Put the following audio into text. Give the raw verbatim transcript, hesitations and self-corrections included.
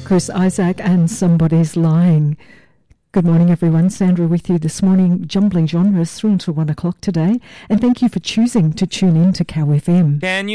Chris Isaak and Somebody's Lying. Good morning, everyone. Sandra with you this morning, jumbling genres through until one o'clock today. And thank you for choosing to tune in to Cow F M. Can you